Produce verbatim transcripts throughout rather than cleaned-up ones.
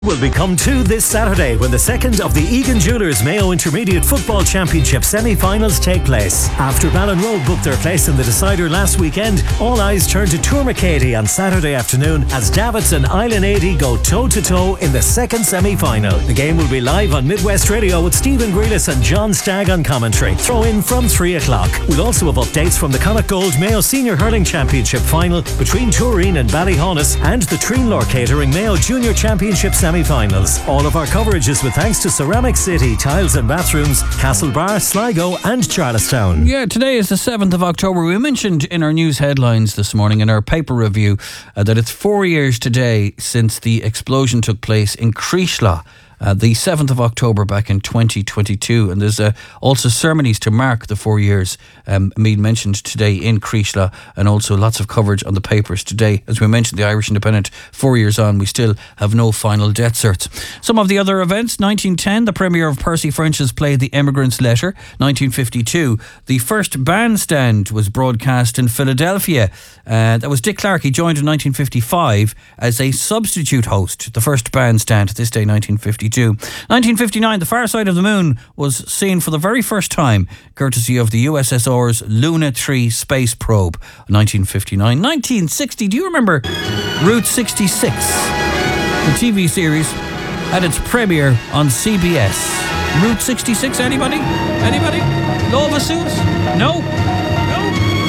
Will become two this Saturday when the second of the Egan Jewellers Mayo Intermediate Football Championship semi-finals take place. After Ballinrobe booked their place in the decider last weekend, all eyes turn to Tourmakeady on Saturday afternoon as Davits and Island eighty go toe-to-toe in the second semi-final. The game will be live on Midwest Radio with Stephen Grealis and John Stagg on commentary. Throw in from three o'clock. We'll also have updates from the Connacht Gold Mayo Senior Hurling Championship final between Turin and Ballyhonus and the Treenlaw Catering Mayo Junior Championship semi semi-finals. All of our coverage is with thanks to Ceramic City Tiles and Bathrooms, Castlebar, Sligo and Charlestown. Yeah, today is the seventh of October. We mentioned in our news headlines this morning in our paper review uh, that it's four years today since the explosion took place in Creeslough. Uh, the seventh of October back in twenty twenty-two, and there's uh, also ceremonies to mark the four years um, Mead mentioned today in Creeslough, and also lots of coverage on the papers today. As we mentioned, the Irish Independent, four years on, we still have no final death certs. Some of the other events: nineteen ten, the premiere of Percy French's play The Emigrant's Letter. Nineteen fifty-two, the first bandstand was broadcast in Philadelphia. Uh, that was Dick Clark. He joined in nineteen fifty-five as a substitute host. The first bandstand, this day nineteen fifty-two. nineteen fifty-nine, the far side of the moon was seen for the very first time, courtesy of the U S S R's Luna three space probe. nineteen fifty-nine. nineteen sixty, do you remember Route sixty-six? The T V series had its premiere on C B S. Route sixty-six, anybody? Anybody? Lova suits? No? No?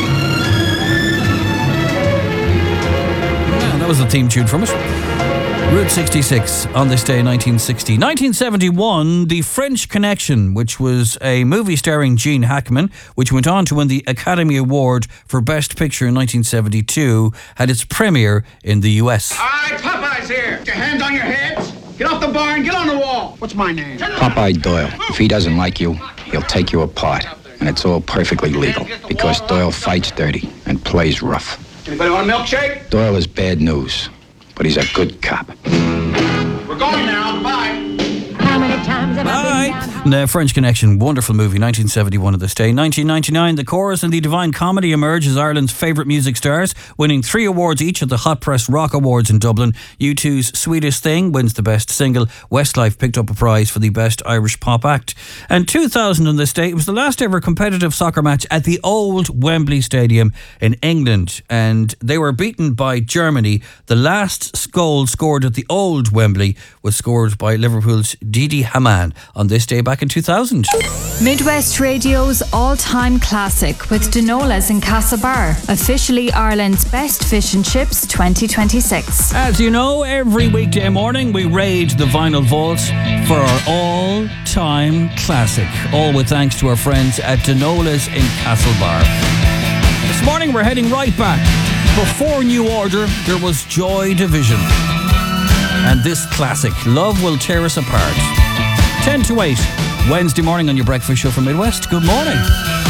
Yeah, that was the theme tune from it. Route sixty-six on this day, nineteen sixty. nineteen seventy-one, The French Connection, which was a movie starring Gene Hackman, which went on to win the Academy Award for Best Picture in nineteen seventy-two, had its premiere in the U S. All right, Popeye's here. Get your hands on your heads. Get off the bar and get on the wall. What's my name? Popeye Doyle. If he doesn't like you, he'll take you apart. And it's all perfectly legal, because Doyle fights dirty and plays rough. Anybody want a milkshake? Doyle is bad news, but he's a good cop. We're going now. Bye. How many times have I been down? The French Connection, wonderful movie, nineteen seventy-one at this day. nineteen ninety-nine, The Chorus and the Divine Comedy emerge as Ireland's favourite music stars, winning three awards each at the Hot Press Rock Awards in Dublin. U two's Sweetest Thing wins the best single. Westlife picked up a prize for the best Irish pop act. And two thousand on this day, it was the last ever competitive soccer match at the old Wembley Stadium in England, and they were beaten by Germany. The last goal scored at the old Wembley was scored by Liverpool's Didi Hamann on this day back in two thousand. Midwest Radio's all-time classic with Dinolas in Castlebar, officially Ireland's best fish and chips twenty twenty-six. As you know, every weekday morning we raid the vinyl vaults for our all-time classic, all with thanks to our friends at Dinolas in Castlebar. This morning we're heading right back. Before New Order, there was Joy Division. And this classic, Love Will Tear Us Apart. ten to eight, Wednesday morning on your breakfast show from Midwest. Good morning.